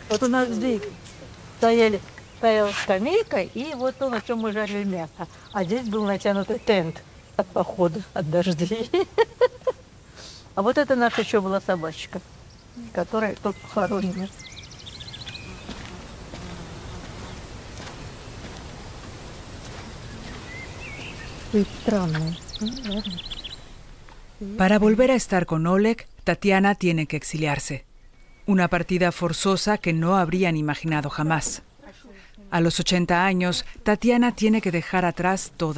Вот у нас здесь стояла скамейка, и вот то, на чем мы жарили мясо. А здесь был натянутый тент от похода, от дождей. А вот это наша еще была собачка, которая тут похоронена. Странно. Para volver a estar con Oleg, Tatiana tiene que exiliarse. Una partida forzosa que no habrían imaginado jamás. A los 80 años, Tatiana tiene que dejar atrás toda